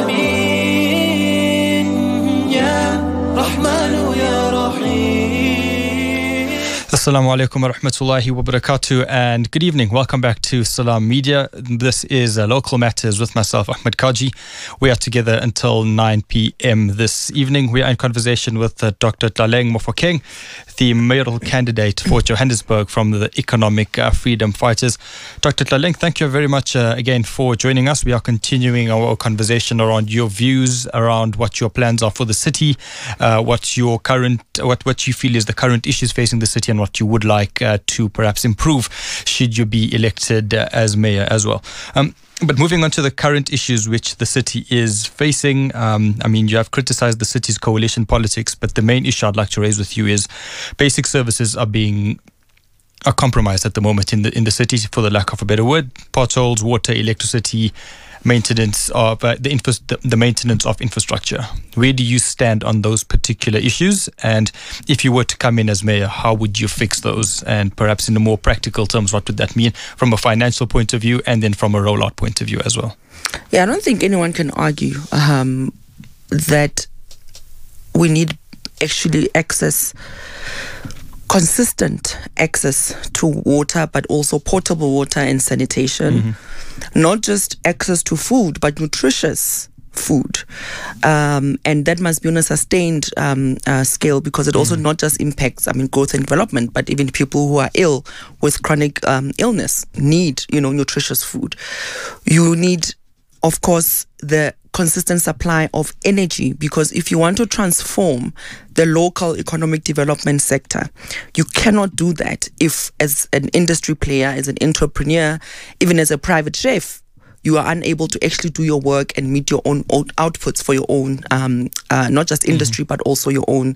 [SPEAKER 1] Assalamu alaikum wa rahmatullahi wa barakatuh, and good evening. Welcome back to Salam Media. This is Local Matters with myself, Ahmed Kaji. We are together until 9 p.m. this evening. We are in conversation with Dr. Tlaleng Mofokeng, the mayoral candidate for Johannesburg from the Economic Freedom Fighters. Dr. Tlaleng, thank you very much again for joining us. We are continuing our conversation around your views, around what your plans are for the city, what you feel is the current issues facing the city, and what you would like to perhaps improve should you be elected as mayor as well. But moving on to the current issues which the city is facing, you have criticized the city's coalition politics, but the main issue I'd like to raise with you is basic services are compromised at the moment in the city, for the lack of a better word. Potholes, water, electricity, maintenance of the maintenance of infrastructure. Where do you stand on those particular issues? And if you were to come in as mayor, how would you fix those? And perhaps in the more practical terms, what would that mean from a financial point of view and then from a rollout point of view as well?
[SPEAKER 14] Yeah, I don't think anyone can argue that we need actually consistent access to water, but also potable water and sanitation. Not just access to food, but nutritious food. And that must be on a sustained scale, because it also not just impacts, growth and development, but even people who are ill with chronic illness need, nutritious food. You need, of course, the consistent supply of energy, because if you want to transform the local economic development sector, you cannot do that if, as an industry player, as an entrepreneur, even as a private chef, you are unable to actually do your work and meet your own outputs for your own, not just industry, but also your own,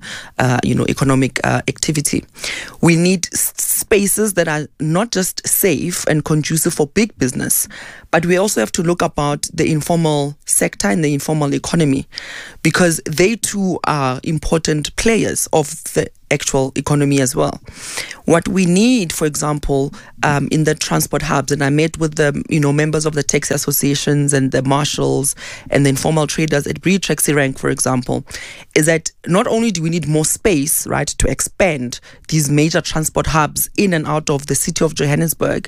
[SPEAKER 14] economic activity. We need spaces that are not just safe and conducive for big business, but we also have to look about the informal sector and the informal economy, because they too are important players of the actual economy as well. What we need, for example, in the transport hubs, and I met with the members of the taxi associations and the marshals and the informal traders at Brie Taxi Rank, for example, is that not only do we need more space, right, to expand these major transport hubs in and out of the city of Johannesburg,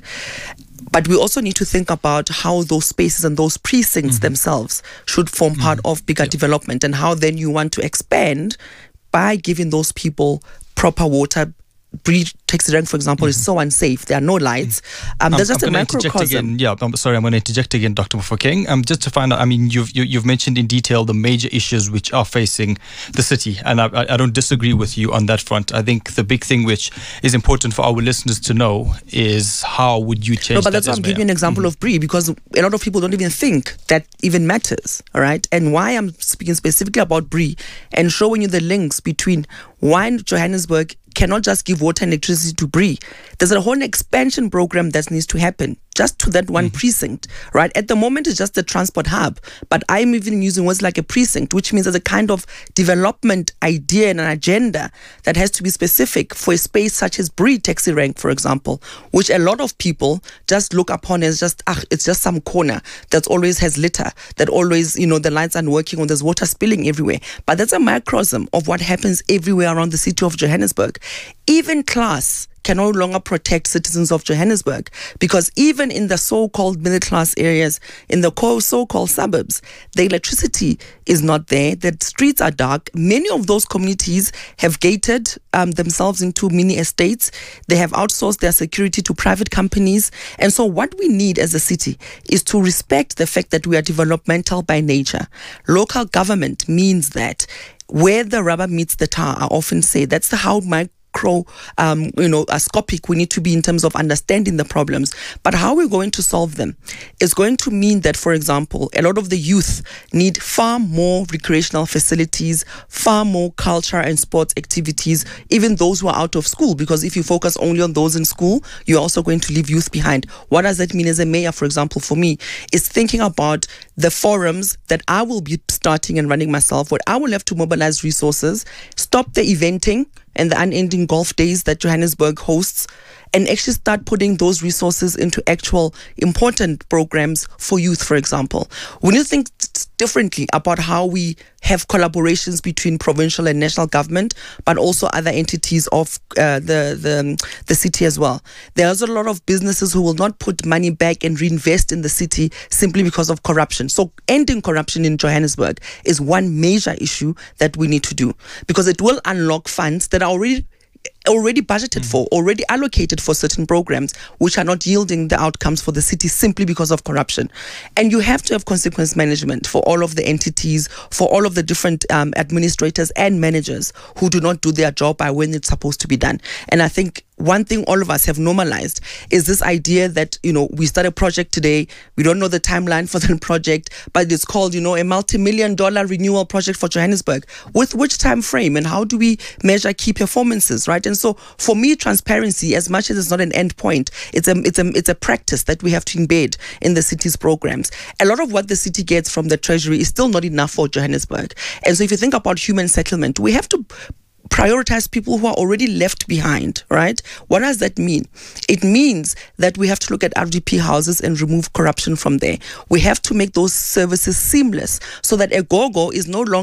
[SPEAKER 14] but we also need to think about how those spaces and those precincts themselves should form part of bigger development, and how then you want to expand by giving those people proper water. Brie Taxi Rank, for example, is so unsafe. There are no lights. There's just a macrocosm.
[SPEAKER 1] I'm sorry, I'm going to interject again, Dr. Mofokeng. Just to find out, you've mentioned in detail the major issues which are facing the city, and I don't disagree with you on that front. I think the big thing which is important for our listeners to know is how would you change that?
[SPEAKER 14] No, but that's why I'm giving you an example of Brie, because a lot of people don't even think that even matters, all right? And why I'm speaking specifically about Brie and showing you the links between why Johannesburg cannot just give water and electricity to Brie. There's a whole expansion program that needs to happen just to that one precinct, right? At the moment, it's just a transport hub, but I'm even using words like a precinct, which means there's a kind of development idea and an agenda that has to be specific for a space such as Brie Taxi Rank, for example, which a lot of people just look upon as just, it's just some corner that always has litter, that always, the lights aren't working or there's water spilling everywhere. But that's a microcosm of what happens everywhere around the city of Johannesburg. Even class can no longer protect citizens of Johannesburg, because even in the so-called middle-class areas, in the so-called suburbs, the electricity is not there. The streets are dark. Many of those communities have gated themselves into mini estates. They have outsourced their security to private companies. And so what we need as a city is to respect the fact that we are developmental by nature. Local government means that where the rubber meets the tar, I often say, that's how microscopic we need to be in terms of understanding the problems. But how we're going to solve them is going to mean that, for example, a lot of the youth need far more recreational facilities, far more culture and sports activities, even those who are out of school, because if you focus only on those in school, you're also going to leave youth behind. What does that mean as a mayor, for example, for me, is thinking about the forums that I will be starting and running myself, where I will have to mobilize resources, stop the eventing and the unending golf days that Johannesburg hosts, and actually start putting those resources into actual important programs for youth, for example. We need to think differently about how we have collaborations between provincial and national government, but also other entities of the city as well. There's a lot of businesses who will not put money back and reinvest in the city simply because of corruption. So ending corruption in Johannesburg is one major issue that we need to do, because it will unlock funds that are already budgeted for, already allocated for certain programs, which are not yielding the outcomes for the city simply because of corruption. And you have to have consequence management for all of the entities, for all of the different administrators and managers who do not do their job by when it's supposed to be done. And I think one thing all of us have normalized is this idea that, we start a project today, we don't know the timeline for the project, but it's called, a multi-million-dollar renewal project for Johannesburg. With which time frame, and how do we measure key performances, right? And so for me, transparency, as much as it's not an end point, it's a practice that we have to embed in the city's programs. A lot of what the city gets from the treasury is still not enough for Johannesburg. And so if you think about human settlement, we have to prioritize people who are already left behind, right? What does that mean? It means that we have to look at RDP houses and remove corruption from there. We have to make those services seamless so that a go-go is no longer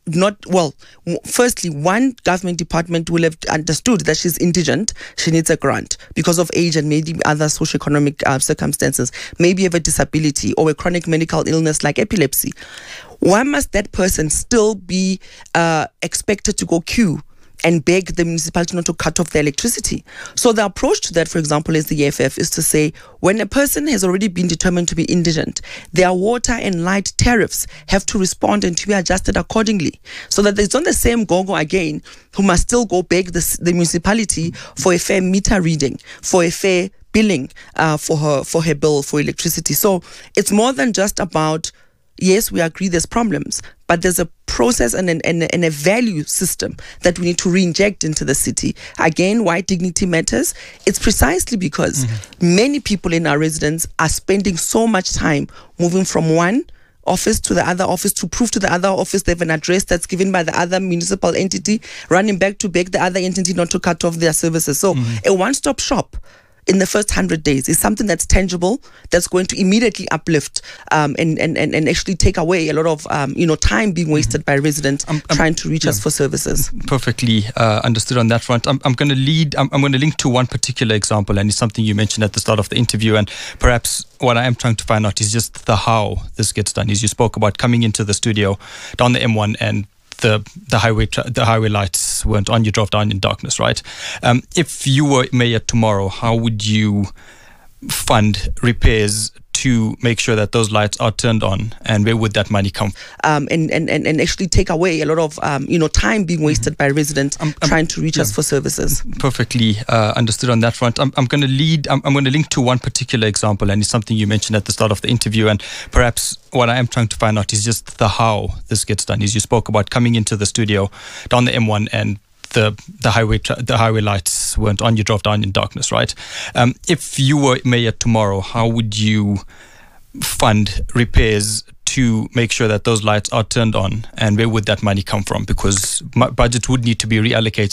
[SPEAKER 14] firstly, one government department will have understood that she's indigent, she needs a grant because of age and maybe other socioeconomic circumstances, maybe have a disability or a chronic medical illness like epilepsy. Why must that person still be expected to go queue and beg the municipality not to cut off the electricity? So the approach to that, for example, as the EFF, is to say, when a person has already been determined to be indigent, their water and light tariffs have to respond and to be adjusted accordingly, so that it's not the same go-go again who must still go beg the municipality for a fair meter reading, for a fair billing for her bill for electricity. So it's more than just about, yes, we agree there's problems, but there's a process and a value system that we need to re-inject into the city. Again, why dignity matters? It's precisely because many people in our residence are spending so much time moving from one office to the other office to prove to the other office they have an address that's given by the other municipal entity, running back to beg the other entity not to cut off their services. So a one-stop shop in the first 100 days is something that's tangible, that's going to immediately uplift and actually take away a lot of time being wasted by residents trying to reach us for services.
[SPEAKER 1] Perfectly understood on that front. I'm going to link to one particular example, and it's something you mentioned at the start of the interview, and perhaps what I am trying to find out is just the how this gets done. Is you spoke about coming into the studio down the M1 and the highway lights weren't on, you drove down in darkness, right? If you were mayor tomorrow, how would you fund repairs to make sure that those lights are turned on, and where would that money come from?
[SPEAKER 14] And actually take away a lot of time being wasted by residents trying to reach us for services.
[SPEAKER 1] Perfectly understood on that front. I'm going to link to one particular example, and it's something you mentioned at the start of the interview, and perhaps what I am trying to find out is just the how this gets done. Is you spoke about coming into the studio down the M1 and the highway lights weren't on, you drove down in darkness, right? If you were mayor tomorrow, how would you fund repairs to make sure that those lights are turned on, and where would that money come from? Because budget would need to be reallocated